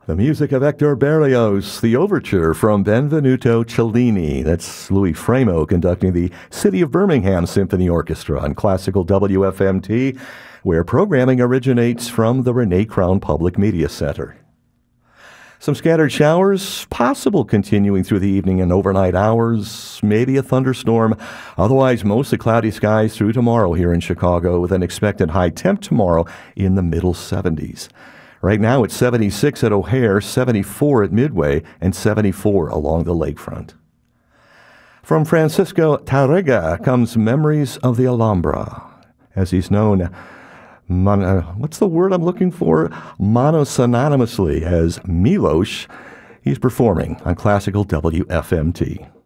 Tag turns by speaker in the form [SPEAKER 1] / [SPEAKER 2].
[SPEAKER 1] The music of Hector Berlioz, the overture from Benvenuto Cellini. That's Louis Framo conducting the City of Birmingham Symphony Orchestra on Classical WFMT, where programming originates from the Renee Crown Public Media Center. Some scattered showers, possible continuing through the evening and overnight hours, maybe a thunderstorm. Otherwise, mostly cloudy skies through tomorrow here in Chicago with an expected high temp tomorrow in the middle 70s. Right now it's 76 at O'Hare, 74 at Midway, and 74 along the lakefront. From Francisco Tárrega comes Memories of the Alhambra, as he's known, what's the word I'm looking for? Monosynonymously as Milos. He's performing on Classical WFMT.